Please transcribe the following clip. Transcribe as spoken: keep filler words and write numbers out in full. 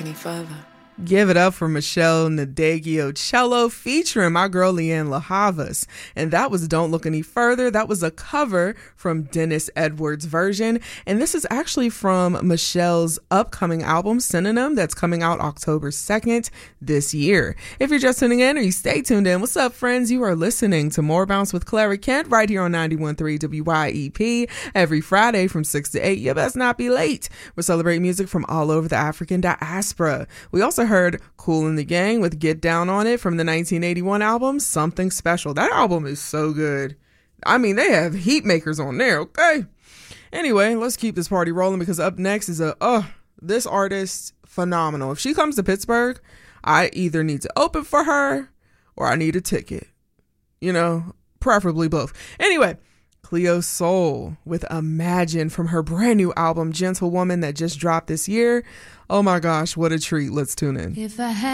any further. Give it up for Michelle Ndegeocello featuring my girl Leanne La Havas. And that was Don't Look Any Further. That was a cover from Dennis Edwards' version. And this is actually from Michelle's upcoming album, Synonym, that's coming out October second this year. If you're just tuning in or you stay tuned in, what's up, friends? You are listening to More Bounce with Clara Kent right here on ninety-one point three W Y E P every Friday from six to eight. You best not be late. We're celebrating music from all over the African diaspora. We also heard Kool and the Gang with Get Down on It from the nineteen eighty-one album Something Special. That album is so good. I mean, they have heat makers on there, okay? Anyway, let's keep this party rolling because up next is a, uh, this artist, phenomenal. If she comes to Pittsburgh, I either need to open for her or I need a ticket. You know, preferably both. Anyway, Cleo Sol with Imagine from her brand new album, Gentlewoman, that just dropped this year. Oh my gosh, what a treat. Let's tune in. If I had